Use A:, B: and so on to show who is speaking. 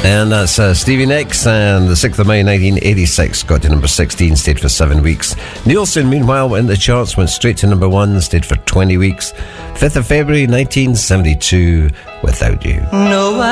A: And that's Stevie Nicks, and the 6th of May 1986 got to number 16, stayed for 7 weeks. Nielsen, meanwhile, went in the charts, went straight to number 1, stayed for 20 weeks. 5th of February 1972, Without You.
B: No,